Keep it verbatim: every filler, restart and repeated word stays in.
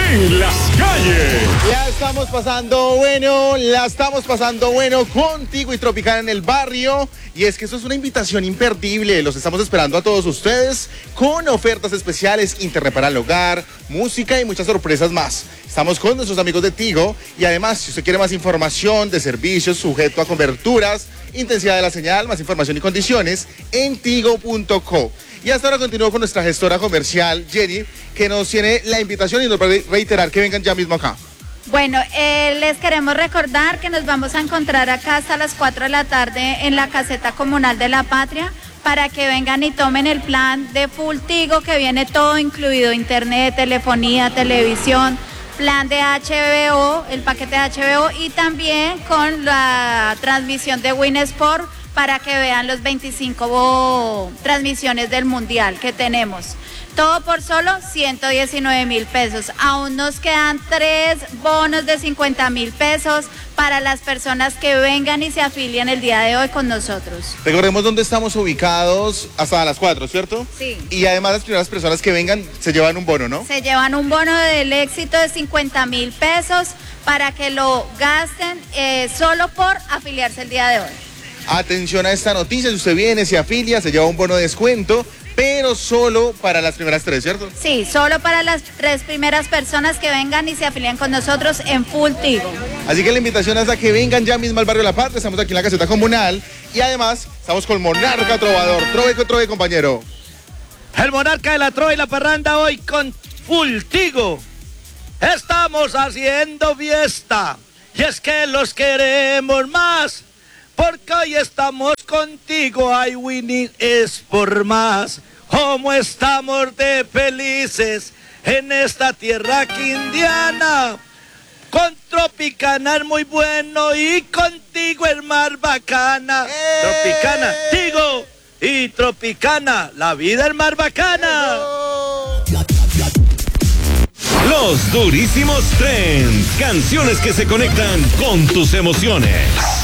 en las calles. Ya estamos pasando bueno, la estamos pasando bueno contigo y Tropicana en el barrio. Y es que eso es una invitación imperdible. Los estamos esperando a todos ustedes con ofertas especiales, internet para el hogar, música y muchas sorpresas más. Estamos con nuestros amigos de Tigo y además, si usted quiere más información de servicios sujeto a coberturas, intensidad de la señal, más información y condiciones en tigo punto co. Y hasta ahora continúo con nuestra gestora comercial, Jenny, que nos tiene la invitación y nos va a reiterar que vengan ya mismo acá. Bueno, eh, les queremos recordar que nos vamos a encontrar acá hasta las cuatro de la tarde en la caseta comunal de La Patria para que vengan y tomen el plan de Full Tigo, que viene todo incluido: internet, telefonía, televisión, plan de H B O, el paquete de H B O, y también con la transmisión de Win Sport para que vean los veinticinco transmisiones del Mundial que tenemos. Todo por solo ciento diecinueve mil pesos. Aún nos quedan tres bonos de cincuenta mil pesos para las personas que vengan y se afilien el día de hoy con nosotros. Recordemos dónde estamos ubicados hasta las cuatro, ¿cierto? Sí. Y además las primeras personas que vengan se llevan un bono, ¿no? Se llevan un bono del éxito de cincuenta mil pesos para que lo gasten eh, solo por afiliarse el día de hoy. Atención a esta noticia: si usted viene, se afilia, se lleva un bono de descuento, pero solo para las primeras tres, ¿cierto? Sí, solo para las tres primeras personas que vengan y se afilian con nosotros en Full Tigo. Así que la invitación es a que vengan ya mismo al barrio La Patria. Estamos aquí en la caseta comunal y además estamos con Monarca Trovador. Trove, trove, compañero. El monarca de la trova y la parranda hoy con Full Tigo. Estamos haciendo fiesta y es que los queremos más, porque hoy estamos contigo. Ay, Winnie, es por más. Como estamos de felices en esta tierra quindiana. Con Tropicana es muy bueno y contigo es más bacana. ¡Eh! Tropicana, Tigo y Tropicana, la vida es más bacana. Los durísimos trends, canciones que se conectan con tus emociones.